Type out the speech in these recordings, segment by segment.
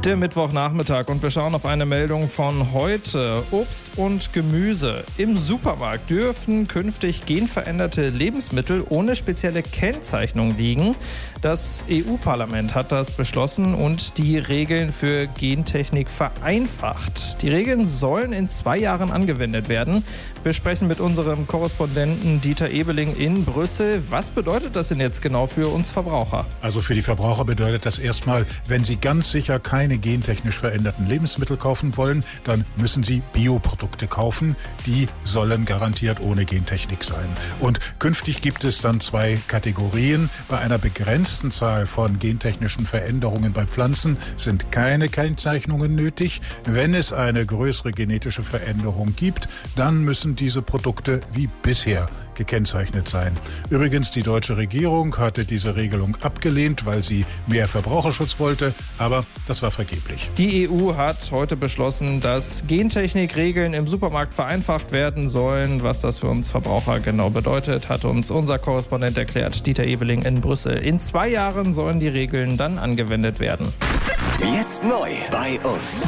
Der Mittwochnachmittag und wir schauen auf eine Meldung von heute. Obst und Gemüse. Im Supermarkt dürfen künftig genveränderte Lebensmittel ohne spezielle Kennzeichnung liegen. Das EU-Parlament hat das beschlossen und die Regeln für Gentechnik vereinfacht. Die Regeln sollen in 2 Jahren angewendet werden. Wir sprechen mit unserem Korrespondenten Dieter Ebeling in Brüssel. Was bedeutet das denn jetzt genau für uns Verbraucher? Also für die Verbraucher bedeutet das erstmal, wenn sie ganz sicher keine gentechnisch veränderten Lebensmittel kaufen wollen, dann müssen sie Bioprodukte kaufen. Die sollen garantiert ohne Gentechnik sein. Und künftig gibt es dann 2 Kategorien. Bei einer begrenzten Zahl von gentechnischen Veränderungen bei Pflanzen sind keine Kennzeichnungen nötig. Wenn es eine größere genetische Veränderung gibt, dann müssen diese Produkte wie bisher gekennzeichnet sein. Übrigens, die deutsche Regierung hatte diese Regelung abgelehnt, weil sie mehr Verbraucherschutz wollte, aber das war vergeblich. Die EU hat heute beschlossen, dass Gentechnikregeln im Supermarkt vereinfacht werden sollen. Was das für uns Verbraucher genau bedeutet, hat uns unser Korrespondent erklärt, Dieter Ebeling in Brüssel. In 2 Jahren sollen die Regeln dann angewendet werden. Jetzt neu bei uns.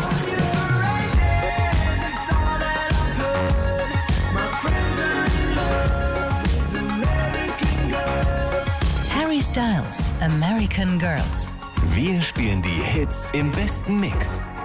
Harry Styles, American Girls. Wir spielen die Hits im besten Mix.